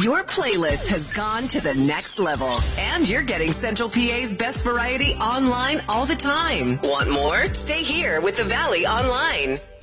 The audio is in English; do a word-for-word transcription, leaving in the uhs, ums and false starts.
Your playlist has gone to the next level, and you're getting Central P A's best variety online all the time. Want more? Stay here with the Valley Online.